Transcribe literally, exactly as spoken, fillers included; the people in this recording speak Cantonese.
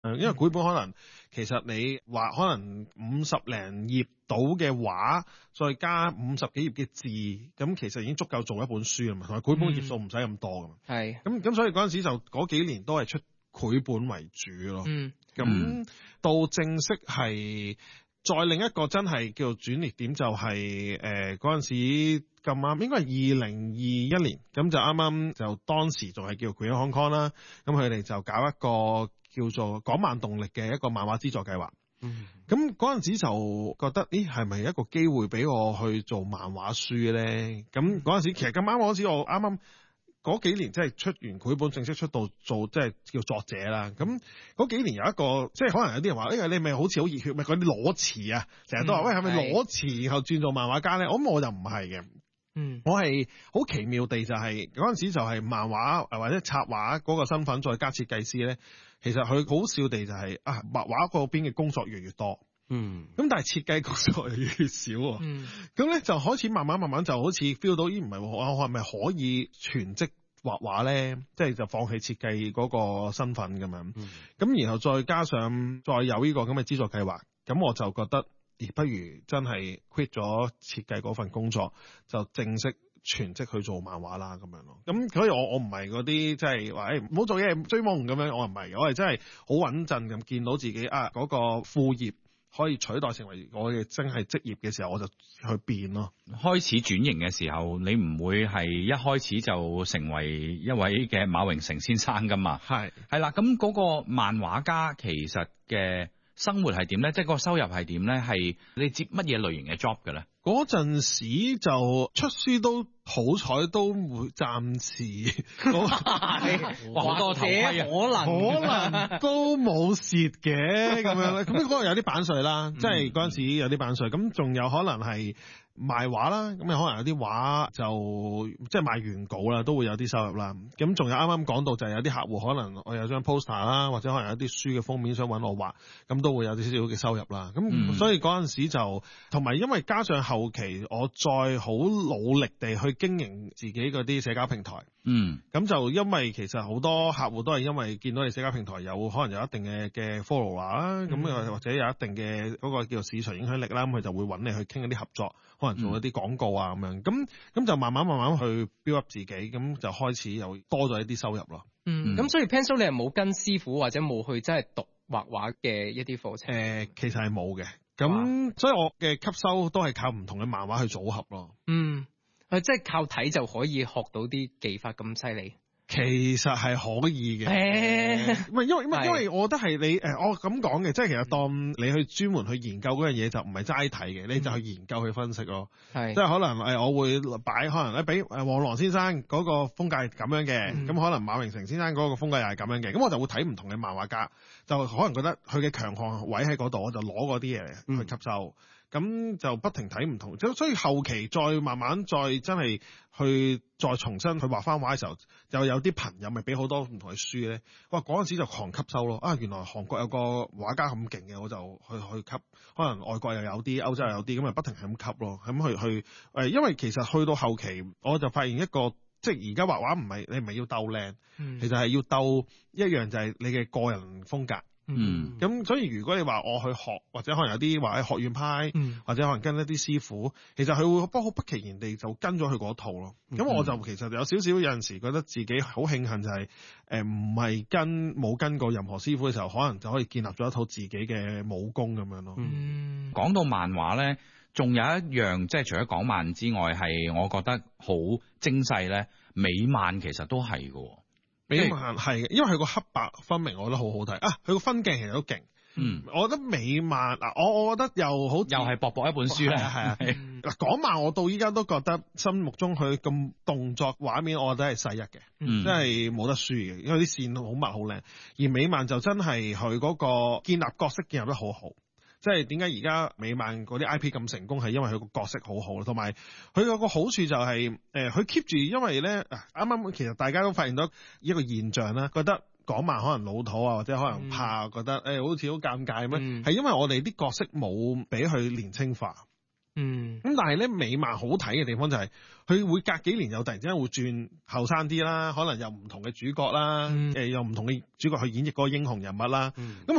誒，因為繪本可能其實你話可能五十零頁到嘅畫，再加五十幾頁嘅字，咁其實已經足夠做一本書啦嘛。同埋繪本頁數唔使咁多噶嘛。係、嗯。咁咁所以嗰陣時就嗰幾年都係出繪本為主咯。嗯。咁到正式係再另一個真係叫做轉捩點就係誒嗰陣時咁啱，應該係二零二一年，咁就啱啱就當時仲係叫 Create Hong Kong 啦。咁佢哋就搞一個叫做港漫動力嘅一個漫畫資助計劃。嗯，咁嗰陣時就覺得，咦，係咪一個機會俾我去做漫畫書咧？咁嗰陣時其實咁啱嗰陣時我啱啱嗰幾年即係出完繪本正式出道做即係叫作者啦。咁嗰幾年有一個即係可能有啲人話，誒、哎、你咪好似好熱血，咪嗰啲裸辭啊，成日都話、嗯、喂係咪裸辭然後轉做漫畫家咧？我諗我就唔係嘅。嗯，我係好奇妙地就係嗰陣時就係漫畫或者插畫嗰個身份再加設計師咧，其實佢好笑地就係、是、啊漫畫嗰邊嘅工作越嚟越多，嗯，咁但係設計工作越嚟越少，嗯，咁咧就開始慢慢慢慢就好似 feel 到咦唔係我我係咪可以全職畫畫咧？即係就放棄設計嗰個身份咁樣，咁、嗯、然後再加上再有呢個咁嘅資助計劃，咁我就覺得。不如真係 quit 咗設計嗰份工作，就正式全職去做漫畫啦咁樣咯。咁所以我我唔係嗰啲即係話誒唔好做嘢追夢咁樣，我唔係，我係真係好穩陣咁見到自己啊嗰、嗰個副業可以取代成為我嘅真係職業嘅時候，我就去變咯。 開始轉型嘅時候，你唔會係一開始就成為一位嘅馬榮成先生噶嘛？係係啦，咁嗰個漫畫家其實嘅生活係點咧？即係個收入係點咧？係你接乜嘢類型嘅 job 嘅咧？ 嗰陣時就出書都好彩都會暫時， 好多頭盔啊！ 可能可能都冇蝕嘅咁樣咧。咁嗰個有啲版稅啦，即係嗰陣時有啲版稅。咁仲有可能係賣畫啦，咁有可能有啲畫就即係賣原稿啦，都會有啲收入啦。咁仲有啱啱講到就係有啲客戶可能我有張 poster 啦，或者可能有啲書嘅封面想揾我畫，咁都會有啲少少嘅收入啦。咁、嗯、所以嗰陣時就同埋因為加上後期我再好努力地去經營自己嗰啲社交平台，嗯，咁就因為其實好多客戶都係因為見到你社交平台有可能有一定嘅嘅 follower 啦，咁、嗯、或者有一定嘅嗰個叫做市場影響力啦，咁佢就會揾你去傾一啲合作。可能做一啲廣告啊咁樣，咁咁就慢慢慢慢去 build up 自己，咁就開始有多咗一啲收入咯。 嗯，咁、嗯、所以 Pencil 你係冇跟師傅或者冇去真係讀畫畫嘅一啲課程？誒、 呃，其實係冇嘅。咁所以我嘅吸收都係靠唔同嘅漫畫去組合咯。 嗯，誒，即係靠睇就可以學到啲技法咁犀利。 其實係可以嘅，唔係因為因為因為我覺得係你誒，我咁講嘅，即係其實當你去專門去研究嗰樣嘢，就唔係齋睇嘅，你就去研究去分析咯。係，即係可能誒，我會擺可能咧，俾誒黃羅先生嗰個風格係咁樣嘅，咁、嗯、可能馬榮成先生嗰個風格又係咁樣嘅，咁我就會睇唔同嘅漫畫家，就可能覺得佢嘅強項位喺嗰度，我就攞嗰啲嘢去吸收。嗯咁就不停睇唔同，所以後期再慢慢再真係去再重新去畫翻畫嘅時候，又有啲朋友咪俾好多唔同嘅書咧。哇！嗰陣時就狂吸收咯。啊，原來韓國有個畫家咁勁嘅，我就去去吸。可能外國又有啲，歐洲又有啲，咁咪不停係咁吸咯。咁去去誒，因為其實去到後期，我就發現一個，即係而家畫畫唔係你唔係要鬥靚，嗯、其實係要鬥一樣就係你嘅個人風格。嗯，咁所以如果你話我去學，或者可能有啲話喺學院派，嗯、或者可能跟一啲師傅，其實佢會不好不其然地就跟咗佢嗰套咯。咁、嗯、我就其實有少少有陣時覺得自己好慶幸就係誒唔係跟冇跟過任何師傅嘅時候，可能就可以建立咗一套自己嘅武功咁樣咯。 嗯，講到漫畫咧，仲有一樣即係除咗港漫之外，係我覺得好精細咧，美漫其實都係嘅。 美漫係嘅，因為佢個黑白分明，我覺得好好睇啊！佢個分鏡其實都勁，嗯，我覺得美漫嗱，我我覺得又好，又係薄薄一本書咧，係啊， 嗱，港漫我到依家都覺得心目中佢咁動作畫面，我覺得係世一嘅，嗯，真係冇得輸嘅，因為啲線好密好靚，而美漫就真係佢嗰個建立角色建立得好好。即係點解而家美漫嗰啲 I P 咁成功，係因為佢個角色好好，同埋佢有個好處就係、是，誒、呃，佢 keep 住，因為咧，啱啱其實大家都發現到一個現象啦，覺得港漫可能老土啊，或者可能怕，覺得誒、欸、好似好尷尬咁樣，係、嗯、因為我哋啲角色冇俾佢年青化。嗯，咁但係咧美漫好睇嘅地方就係、是，佢會隔幾年又突然之間會轉後生啲啦，可能有唔同嘅主角啦，誒、嗯呃、有唔同嘅主角去演繹嗰個英雄人物啦，咁、嗯。